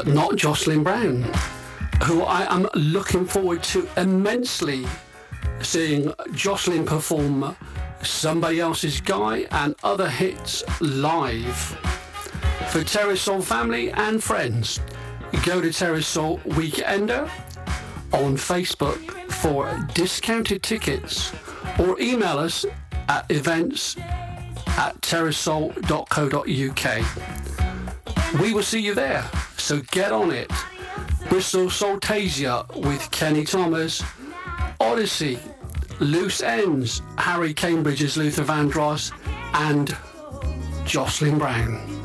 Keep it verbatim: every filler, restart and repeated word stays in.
but not Jocelyn Brown, who I am looking forward to immensely seeing Jocelyn perform Somebody Else's Guy and other hits live. For Terrace Soul family and friends, go to Terrace Soul Weekender on Facebook for discounted tickets, or email us at events at terrace soul dot co dot uk. We will see you there, so get on it. Bristol Soultasia with Kenny Thomas, Odyssey, Loose Ends, Harry Cambridge's Luther Vandross, and Jocelyn Brown.